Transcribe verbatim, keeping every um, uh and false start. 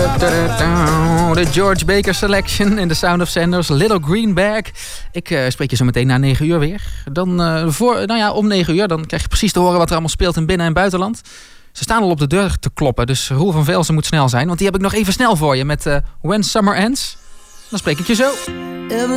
De George Baker Selection in The Sound of Sanders, Little Green Bag. Ik uh, spreek je zo meteen na negen uur weer. Dan, uh, voor, nou ja, om negen uur, dan krijg je precies te horen wat er allemaal speelt in binnen- en buitenland. Ze staan al op de deur te kloppen, dus Roel van Velsen moet snel zijn. Want die heb ik nog even snel voor je met uh, When Summer Ends. Dan spreek ik je zo.